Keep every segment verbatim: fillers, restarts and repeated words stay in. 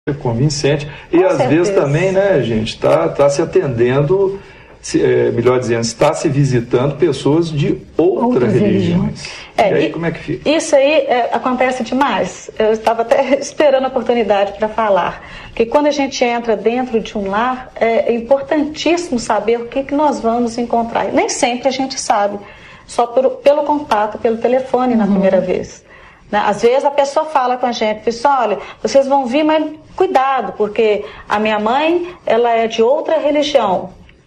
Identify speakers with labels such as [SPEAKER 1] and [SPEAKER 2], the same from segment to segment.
[SPEAKER 1] convincente. E
[SPEAKER 2] Com
[SPEAKER 1] às
[SPEAKER 2] certeza.
[SPEAKER 1] vezes também, né, gente, está tá se atendendo, se, é, melhor dizendo, está se visitando pessoas de outra
[SPEAKER 3] Outras
[SPEAKER 1] religiões.
[SPEAKER 3] religiões.
[SPEAKER 1] E
[SPEAKER 2] É,
[SPEAKER 1] aí,
[SPEAKER 2] e,
[SPEAKER 1] como é que fica?
[SPEAKER 2] Isso aí é, acontece demais. Eu estava até esperando a oportunidade para falar. Porque quando a gente entra dentro de um lar, é importantíssimo saber o que, que nós vamos encontrar. Nem sempre a gente sabe, só por, pelo contato, pelo telefone na
[SPEAKER 3] Uhum. primeira vez.
[SPEAKER 2] Às vezes a pessoa fala com a gente, pessoal, olha, vocês vão vir, mas cuidado, porque a minha mãe, ela é de outra religião,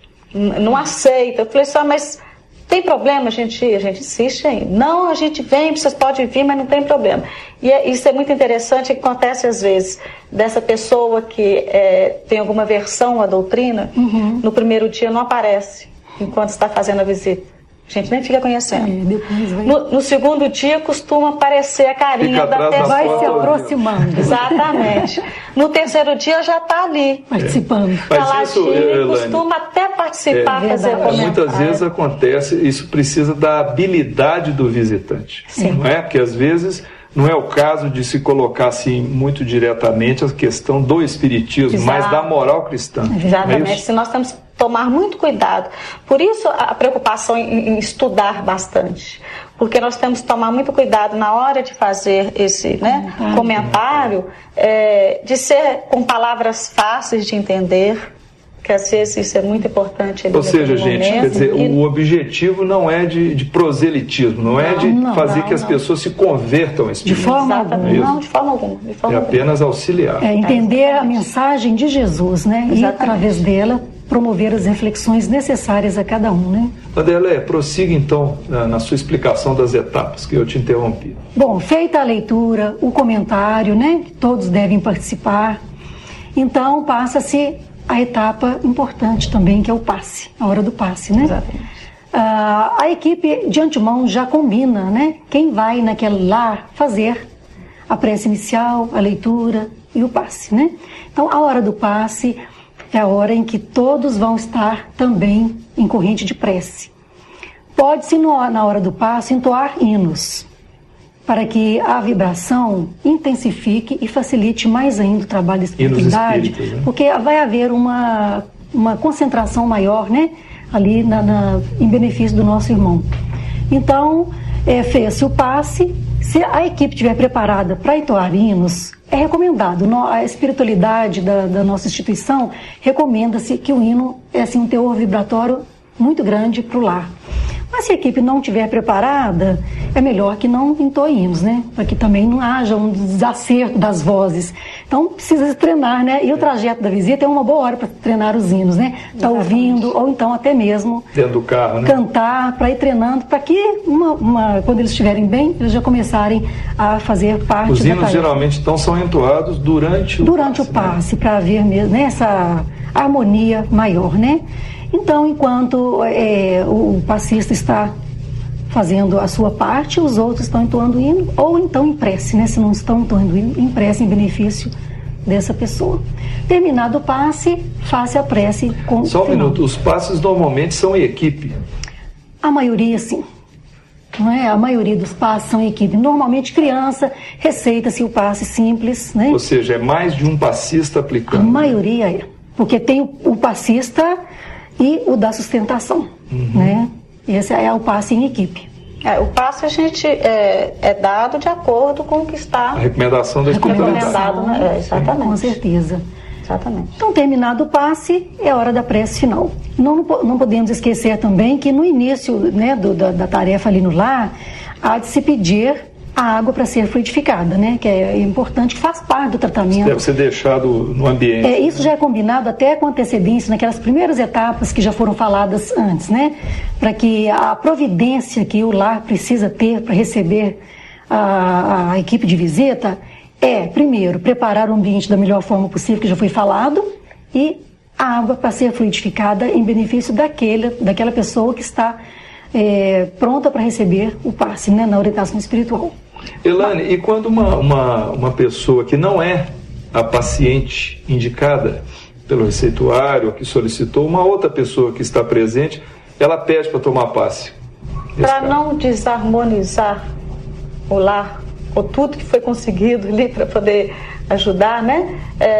[SPEAKER 2] não aceita. Eu falei só, mas tem problema a gente ir? A gente insiste ainda. Não, a gente vem, vocês podem vir, mas não tem problema. E é, isso é muito interessante, que acontece às vezes, dessa pessoa que é, tem alguma versão à doutrina, uhum. no primeiro dia não aparece, enquanto está fazendo a visita. A gente nem fica conhecendo.
[SPEAKER 3] É, depois vai...
[SPEAKER 2] no, no segundo dia costuma aparecer a carinha da pessoa.
[SPEAKER 3] Vai se aproximando.
[SPEAKER 2] Exatamente. No terceiro dia já está ali.
[SPEAKER 3] Participando.
[SPEAKER 1] Mas isso,
[SPEAKER 2] Elaine, costuma até participar,
[SPEAKER 1] é,
[SPEAKER 2] fazer comentário.
[SPEAKER 1] Muitas vezes acontece, isso precisa da habilidade do visitante. Sim. Não é? Porque às vezes não é o caso de se colocar assim muito diretamente a questão do espiritismo,
[SPEAKER 2] Exato.
[SPEAKER 1] mas da moral cristã.
[SPEAKER 2] Exatamente.
[SPEAKER 1] É
[SPEAKER 2] se nós temos que tomar muito cuidado. Por isso a preocupação em, em estudar bastante. Porque nós temos que tomar muito cuidado na hora de fazer esse né, comentário, comentário é, de ser com palavras fáceis de entender, que às vezes isso é muito importante.
[SPEAKER 1] Ou seja, gente,
[SPEAKER 2] momento.
[SPEAKER 1] quer dizer,
[SPEAKER 2] e...
[SPEAKER 1] o objetivo não é de, de proselitismo, não, não é de
[SPEAKER 3] não,
[SPEAKER 1] fazer
[SPEAKER 2] não,
[SPEAKER 1] que as
[SPEAKER 2] não.
[SPEAKER 1] pessoas se convertam a esse
[SPEAKER 3] De forma
[SPEAKER 2] alguma. Não, de forma alguma. De forma
[SPEAKER 1] é apenas
[SPEAKER 2] alguma.
[SPEAKER 1] auxiliar.
[SPEAKER 3] É entender é, a mensagem de Jesus, né?
[SPEAKER 2] Exatamente.
[SPEAKER 3] E através dela promover as reflexões necessárias a cada um, né?
[SPEAKER 1] Adélé, prossiga então na, na sua explicação das etapas, que eu te interrompi.
[SPEAKER 3] Bom, feita a leitura, o comentário, né? Que todos devem participar. Então passa-se a etapa importante também, que é o passe, a hora do passe, né?
[SPEAKER 2] Exatamente.
[SPEAKER 3] Ah, a equipe de antemão já combina, né? Quem vai naquele lar fazer a prece inicial, a leitura e o passe, né? Então, a hora do passe é a hora em que todos vão estar também em corrente de prece. Pode-se, na hora do passe, entoar hinos, para que a vibração intensifique e facilite mais ainda o trabalho da espiritualidade, né? Porque vai haver uma, uma concentração maior, né, ali na, na, em benefício do nosso irmão. Então, é, fez-se o passe. Se a equipe estiver preparada para entoar hinos, é recomendado. A espiritualidade da, da nossa instituição recomenda-se que o hino é assim, um teor vibratório muito grande para o lar. Mas se a equipe não estiver preparada, é melhor que não entoe hinos, né? Para que também não haja um desacerto das vozes. Então, precisa se treinar, né? E o trajeto da visita é uma boa hora para treinar os hinos, né? Tá ouvindo, ou então até mesmo...
[SPEAKER 1] dentro do carro, né?
[SPEAKER 3] Cantar, para ir treinando, para que, uma, uma, quando eles estiverem bem, eles já começarem a fazer parte
[SPEAKER 1] os
[SPEAKER 3] da
[SPEAKER 1] hinos
[SPEAKER 3] tarefa.
[SPEAKER 1] Geralmente então são entoados durante o
[SPEAKER 3] durante
[SPEAKER 1] passe,
[SPEAKER 3] o passe, né? Para haver mesmo, né, essa harmonia maior, né? Então, enquanto é, o passista está fazendo a sua parte, os outros estão entoando hino, ou então em prece, né? Se não estão entoando hino, em prece em benefício dessa pessoa. Terminado o passe, faça a prece com
[SPEAKER 1] Só um
[SPEAKER 3] final.
[SPEAKER 1] minuto, os passes normalmente são em equipe?
[SPEAKER 3] A maioria, sim. Não é? A maioria dos passes são em equipe. Normalmente, criança, receita-se o passe simples, né?
[SPEAKER 1] Ou seja, é mais de um passista aplicando.
[SPEAKER 3] A maioria é. Porque tem o, o passista e o da sustentação, uhum. né? Esse é o passe em equipe.
[SPEAKER 2] É, o passe a gente é, é dado de acordo com o que está...
[SPEAKER 1] A recomendação da espiritualidade.
[SPEAKER 2] Né? É, exatamente.
[SPEAKER 3] Com certeza.
[SPEAKER 2] Exatamente.
[SPEAKER 3] Então, terminado o passe, é hora da prece final. Não, não podemos esquecer também que no início, né, do, da, da tarefa ali no lar, há de se pedir a água para ser fluidificada, né? Que é importante, que faz parte do tratamento.
[SPEAKER 1] Isso deve ser deixado no ambiente.
[SPEAKER 3] É, isso já é combinado até com antecedência, naquelas primeiras etapas que já foram faladas antes, né? Para que a providência que o lar precisa ter para receber a, a equipe de visita é, primeiro, preparar o ambiente da melhor forma possível, que já foi falado, e a água para ser fluidificada em benefício daquele, daquela pessoa que está é, pronta para receber o passe, né? Na orientação espiritual.
[SPEAKER 1] Elaine, e quando uma, uma, uma pessoa que não é a paciente indicada pelo receituário, que solicitou, uma outra pessoa que está presente, ela pede para tomar passe?
[SPEAKER 2] Para não desarmonizar o lar, ou tudo que foi conseguido ali para poder ajudar, né? É,